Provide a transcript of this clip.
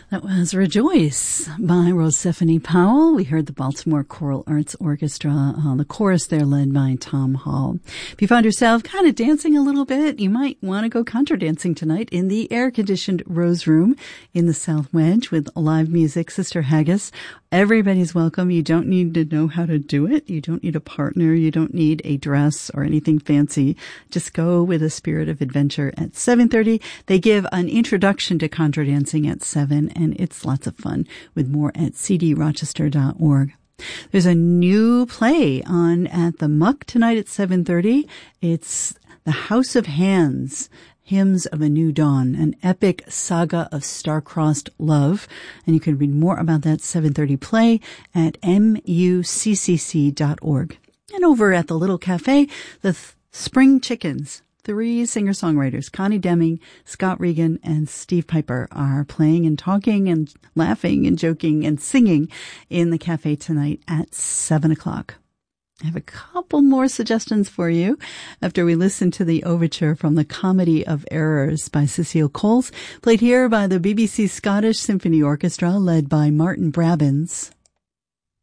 That was Rejoice by Rosephanie Powell. We heard the Baltimore Choral Arts Orchestra on the chorus there, led by Tom Hall. If you find yourself kind of dancing a little bit, you might want to go contra dancing tonight in the air-conditioned Rose Room in the South Wedge with live music. Sister Haggis, everybody's welcome. You don't need to know how to do it. You don't need a partner. You don't need a dress or anything fancy. Just go with a spirit of adventure at 7:30. They give an introduction to contra dancing at 7, and it's lots of fun, with more at cdrochester.org. There's a new play on at the Muck tonight at 7:30. It's The House of Hands, Hymns of a New Dawn, an epic saga of star-crossed love. And you can read more about that 7:30 play at muccc.org. And over at the Little Cafe, the Spring Chickens, 3 singer-songwriters, Connie Deming, Scott Regan, and Steve Piper, are playing and talking and laughing and joking and singing in the cafe tonight at 7 o'clock. I have a couple more suggestions for you after we listen to the overture from The Comedy of Errors by Cecile Coles, played here by the BBC Scottish Symphony Orchestra, led by Martin Brabbins.